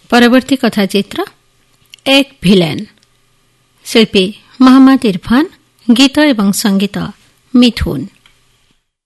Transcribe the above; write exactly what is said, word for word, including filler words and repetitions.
ପରବର୍ତ୍ତୀ କଥା ଚିତ୍ର ଏକ ଭିଲେନ୍। ଶିଳ୍ପୀ ମହମ୍ମଦ ଇରଫାନ, ଗୀତ ଏବଂ ସଙ୍ଗୀତ ମିଥୁନ।